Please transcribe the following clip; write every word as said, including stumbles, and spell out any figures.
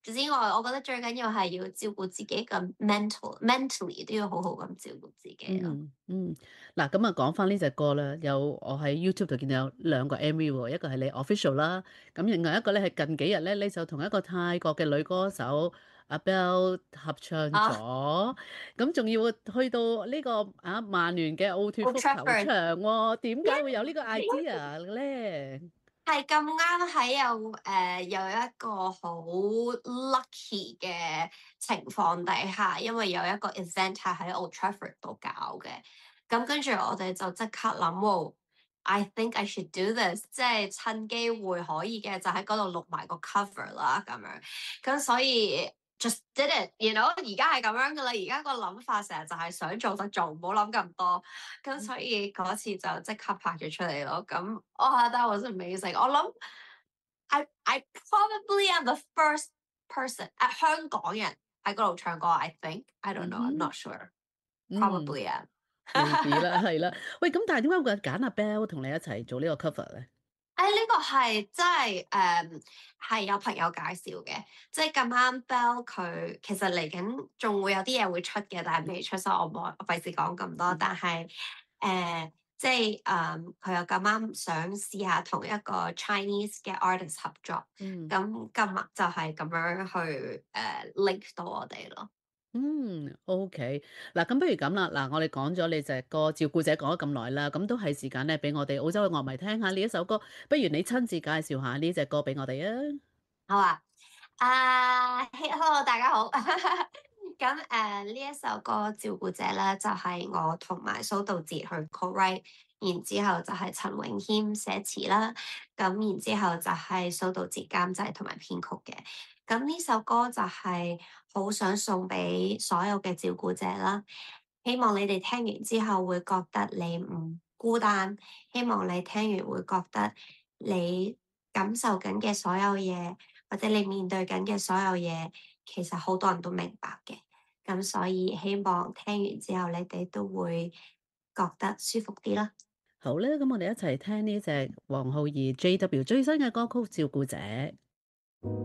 之外，我覺得最緊要係要照顧自己嘅 mental mentally 都要好好咁照顧自己咯。 嗯嗯，嗱咁啊，講翻呢隻歌啦，有我喺 YouTube 度見到有兩個 M V 喎，一個係你 official 啦，咁另外一個咧係近幾日咧，你就同一個泰國嘅女歌手阿 Bell 合唱啊咗，咁仲要去到呢個啊曼聯嘅奧脱 ，Old 福球 Trafford 場喎，點解會有呢個 idea 嘅咧？ 係咁啱喺有誒、呃、有一個好 lucky 嘅情況底下，因為有一個 event 係喺 Old Trafford 度搞嘅，咁跟住我哋就即刻諗喎，I think I should do this，即係趁機會可以嘅就喺嗰度錄埋個 cover 啦咁樣，咁所以 just did it，you know，而家係咁樣噶啦，而家個諗法成日就係想做就做，唔好諗咁多。咁所以嗰次就即刻拍咗出嚟咯。咁哇，that was amazing！我諗 I I probably am the first person 誒香港人喺嗰度唱歌，I think I don't 嗯 know，I'm 哼， not sure。 嗯 Probably am。 ，maybe 啦，係啦，喂，咁但係點解會揀阿 Bell 同你一齊做呢個 cover 咧？ 誒呢個係真係誒係有朋友介紹嘅，即係咁啱 Bell 佢其實嚟緊仲會有啲嘢會出嘅，但係未出，所以我冇我費事講咁多。 嗯但係誒、呃即係誒佢又咁啱想試下同一個 Chinese 嘅 artist 合作， 嗯。 咁今日就係咁樣去誒、呃 link 到我哋咯。 嗯，OK。嗱，咁不如咁啦，嗱，我哋講咗你隻歌《照顧者》講咗咁耐啦，咁都係時間咧，俾我哋澳洲嘅樂迷聽下呢一首歌。不如你親自介紹下呢隻歌俾我哋啊？ 好啊，啊嘿，hello，大家好。咁誒呢一首歌《照顧者》咧，就係、我同埋蘇道哲去 co-write，然之後就係陳詠謙寫詞啦，咁然之後就係蘇道哲監製同埋編曲嘅。咁呢首歌就係好想送俾所有嘅照顧者啦，希望你哋聽完之後會覺得你唔孤單，希望你聽完會覺得你感受緊嘅所有嘢，或者你面對緊嘅所有嘢，其實好多人都明白嘅。咁所以希望聽完之後，你哋都會覺得舒服啲啦。 好咧，咁我哋一齊聽呢隻黃浩儀 J W 最新嘅歌曲《照顧者》。